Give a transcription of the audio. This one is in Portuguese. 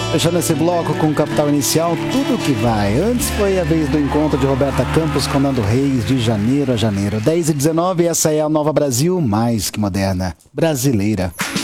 Fechando esse bloco com o Capital Inicial, tudo que vai. Antes foi a vez do encontro de Roberta Campos com Nando Reis, de janeiro a janeiro. 10h19, essa é a Nova Brasil, mais que moderna, brasileira.